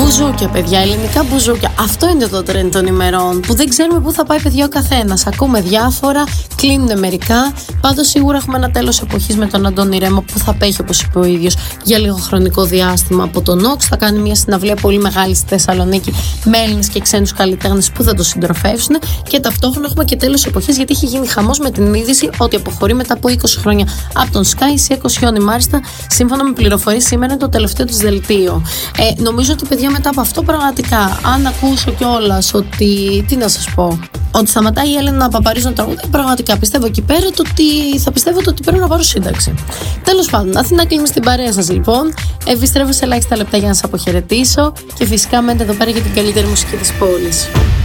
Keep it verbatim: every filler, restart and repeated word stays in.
Μπουζούκια, παιδιά, ελληνικά μπουζούκια. Αυτό είναι το τρέντ των ημερών. Που δεν ξέρουμε πού θα πάει, παιδιά, ο καθένας. Ακούμε διάφορα, κλείνουν μερικά. Πάντως, σίγουρα έχουμε ένα τέλος εποχής με τον Αντώνη Ρέμο που θα απέχει, όπως είπε ο ίδιος, για λίγο χρονικό διάστημα από τον Νόξ. Θα κάνει μια συναυλία πολύ μεγάλη στη Θεσσαλονίκη με Έλληνες και ξένους καλλιτέχνες που θα το συντροφεύσουν. Και ταυτόχρονα έχουμε και τέλος εποχής, γιατί έχει γίνει χαμός με την είδηση ότι αποχωρεί μετά από είκοσι χρόνια από τον Sky. Η Σία Κοσιόνη, μάλιστα, σύμφωνα με πληροφορίες, σήμερα είναι το τελευταίο της δελτίο. Ε, νομίζω ότι, παιδιά, μετά από αυτό, πραγματικά, αν ακούσω κιόλας ότι. Τι να σας πω. Ότι σταματάει η Έλενα Παπαρίζου να τραγουδάει, πραγματικά πιστεύω εκεί πέρα το ότι θα πιστεύω το ότι πρέπει να πάρω σύνταξη. Τέλος πάντων, Αθήνα κλείνει στην παρέα σας, λοιπόν. Επιστρέφω σε ελάχιστα λεπτά για να σας αποχαιρετήσω και φυσικά μένετε εδώ πέρα για την καλύτερη μουσική της πόλης.